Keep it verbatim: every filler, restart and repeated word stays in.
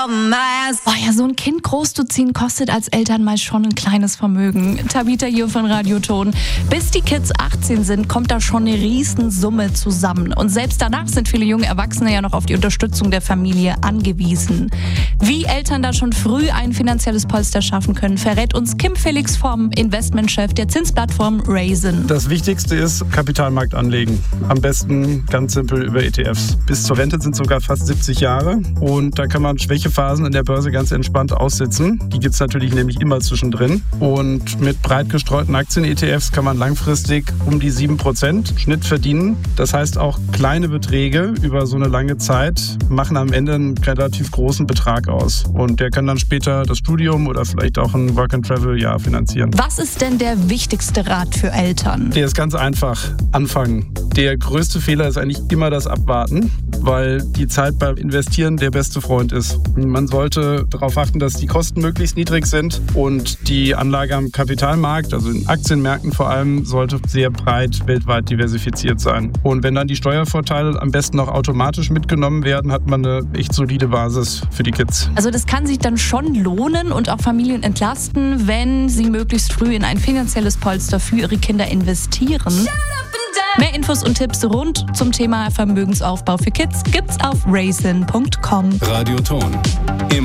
Oh ja, so ein Kind großzuziehen kostet als Eltern mal schon ein kleines Vermögen. Tabitha hier von Radioton. Bis die Kids achtzehn sind, kommt da schon eine Riesensumme zusammen. Und selbst danach sind viele junge Erwachsene ja noch auf die Unterstützung der Familie angewiesen. Wie Eltern da schon früh ein finanzielles Polster schaffen können, verrät uns Kim Felix vom Investmentchef der Zinsplattform Raisin. Das Wichtigste ist Kapitalmarkt anlegen. Am besten ganz simpel über E T Fs. Bis zur Rente sind sogar fast siebzig Jahre und da kann man Schwäche Phasen in der Börse ganz entspannt aussitzen. Die gibt es natürlich nämlich immer zwischendrin. Und mit breit gestreuten Aktien-E T Fs kann man langfristig um die sieben Prozent Schnitt verdienen. Das heißt, auch kleine Beträge über so eine lange Zeit machen am Ende einen relativ großen Betrag aus. Und der kann dann später das Studium oder vielleicht auch ein Work-and-Travel-Jahr finanzieren. Was ist denn der wichtigste Rat für Eltern? Der ist ganz einfach. Anfangen. Der größte Fehler ist eigentlich immer das Abwarten, weil die Zeit beim Investieren der beste Freund ist. Man sollte darauf achten, dass die Kosten möglichst niedrig sind und die Anlage am Kapitalmarkt, also in Aktienmärkten vor allem, sollte sehr breit weltweit diversifiziert sein. Und wenn dann die Steuervorteile am besten noch automatisch mitgenommen werden, hat man eine echt solide Basis für die Kids. Also das kann sich dann schon lohnen und auch Familien entlasten, wenn sie möglichst früh in ein finanzielles Polster für ihre Kinder investieren. Mehr Infos und Tipps rund zum Thema Vermögensaufbau für Kids gibt's auf raisin punkt com. Radioton.